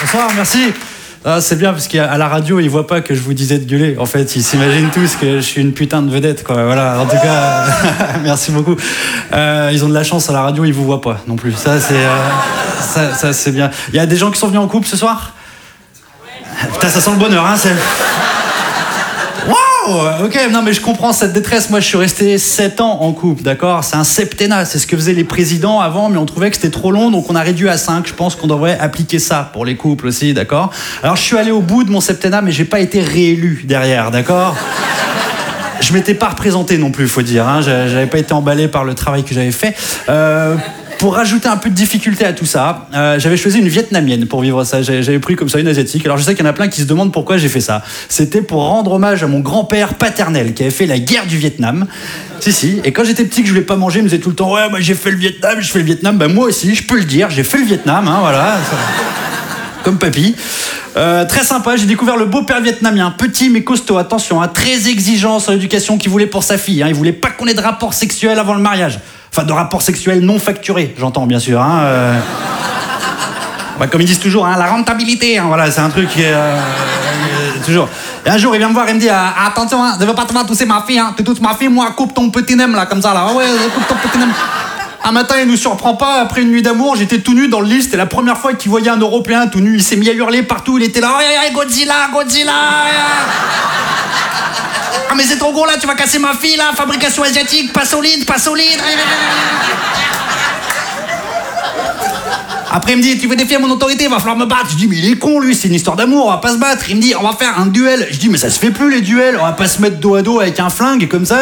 Bonsoir, merci. Ah, c'est bien parce qu'à la radio, ils voient pas que je vous disais de gueuler. En fait, ils s'imaginent tous que je suis une putain de vedette, quoi. Voilà. En tout cas, merci beaucoup. Ils ont de la chance à la radio, ils vous voient pas non plus. Ça, c'est bien. Il y a des gens qui sont venus en couple ce soir. Putain, ça sent le bonheur, hein. Waouh. Ok, non mais je comprends cette détresse. Moi, je suis resté 7 ans en couple, d'accord. C'est un septennat. C'est ce que faisaient les présidents avant, mais on trouvait que c'était trop long, donc on a réduit à 5. Je pense qu'on devrait appliquer ça pour les couples aussi, d'accord. Alors, je suis allé au bout de mon septennat, mais j'ai pas été réélu derrière, d'accord. Je m'étais pas représenté non plus, faut dire. Hein. J'avais pas été emballé par le travail que j'avais fait. Pour rajouter un peu de difficulté à tout ça, j'avais choisi une vietnamienne pour vivre ça. J'avais pris comme ça une asiatique. Alors je sais qu'il y en a plein qui se demandent pourquoi j'ai fait ça. C'était pour rendre hommage à mon grand-père paternel qui avait fait la guerre du Vietnam. Si. Et quand j'étais petit que je voulais pas manger, il me disait tout le temps « Ouais, moi j'ai fait le Vietnam, je fais le Vietnam. » Ben moi aussi, je peux le dire, j'ai fait le Vietnam, hein, voilà. Comme papy. Très sympa, j'ai découvert le beau-père vietnamien, petit mais costaud, attention, hein, très exigeant sur l'éducation qu'il voulait pour sa fille. Hein, il voulait pas qu'on ait de rapports sexuels avant le mariage. Enfin, de rapports sexuels non facturés, j'entends bien sûr. Hein, comme ils disent toujours, hein, la rentabilité, hein, voilà, c'est un truc toujours. Et un jour, il vient me voir et me dit attention, hein, ne veux pas te faire tousser ma fille, hein, tu tousses ma fille, moi, coupe ton petit nem là, comme ça là. Ah ouais, coupe ton petit nem. Un matin, il nous surprend pas, après une nuit d'amour, j'étais tout nu dans le lit, c'était la première fois qu'il voyait un Européen tout nu, il s'est mis à hurler partout, il était là, oh, Godzilla, Godzilla. Ah mais c'est trop gros là, tu vas casser ma fille là, fabrication asiatique, pas solide, pas solide. Après il me dit, tu veux défier mon autorité, il va falloir me battre. Je dis, mais il est con lui, c'est une histoire d'amour, on va pas se battre. Il me dit, on va faire un duel. Je dis, mais ça se fait plus les duels, on va pas se mettre dos à dos avec un flingue comme ça.